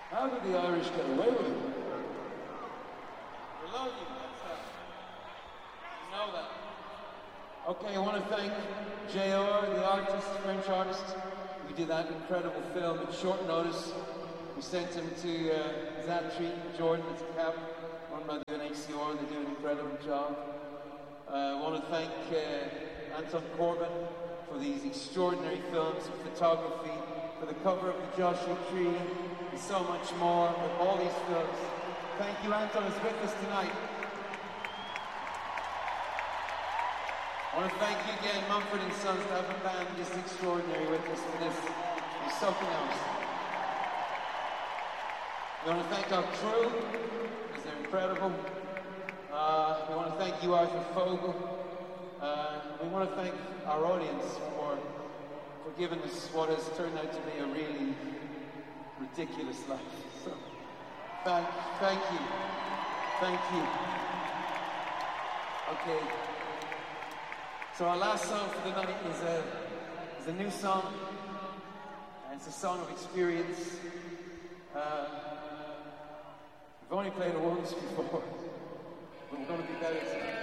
How did the Irish get away with it? We love you, that's that. You know that. Okay, I want to thank JR, the artist, French artist. We did that incredible film at short notice. We sent him to Zaptree, Jordan, it's a cab, run by the UNHCR, and they do an incredible job. I want to thank Anton Corbin for these extraordinary films of photography, for the cover of the Joshua Tree, and so much more with all these films. Thank you, Anton is with us tonight. I want to thank you again, Mumford & Sons, to have a band just extraordinary with us for this. It's something else. We want to thank our crew, because they're incredible. We want to thank you, Arthur Fogel. We want to thank our audience for giving us what has turned out to be a really ridiculous life. So, thank you. Thank you. Okay. So our last song for the night is a new song. And it's a song of experience. We've only played it once before, but we're going to be better tonight.